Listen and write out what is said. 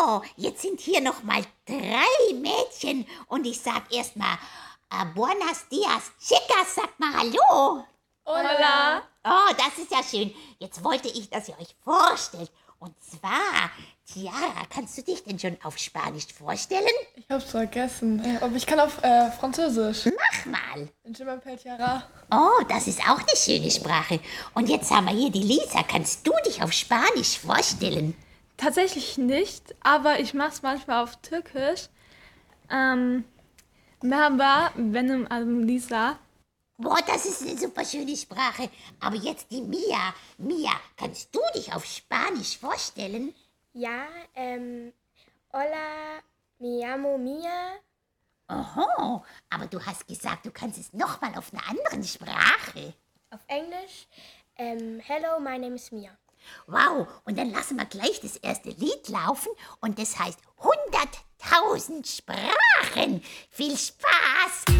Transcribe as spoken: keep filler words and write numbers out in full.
So, jetzt sind hier noch mal drei Mädchen und ich sag erstmal äh, Buenos dias, chicas, sag mal Hallo. Hola. Oh, das ist ja schön. Jetzt wollte ich, dass ihr euch vorstellt. Und zwar, Tiara, kannst du dich denn schon auf Spanisch vorstellen? Ich hab's vergessen. Äh, Aber ich kann auf äh, Französisch. Mach mal. Je m'appelle Tiara. Oh, das ist auch eine schöne Sprache. Und jetzt haben wir hier die Lisa. Kannst du dich auf Spanisch vorstellen? Tatsächlich nicht, aber ich mach's manchmal auf Türkisch. Ähm, Merhaba, benim adım Lisa. Boah, das ist eine super schöne Sprache. Aber jetzt die Mia. Mia, kannst du dich auf Spanisch vorstellen? Ja, ähm, hola, me llamo Mia. Oho, aber du hast gesagt, du kannst es nochmal auf einer anderen Sprache. Auf Englisch, ähm, hello, my name is Mia. Wow, und dann lassen wir gleich das erste Lied laufen und das heißt hunderttausend Sprachen. Viel Spaß!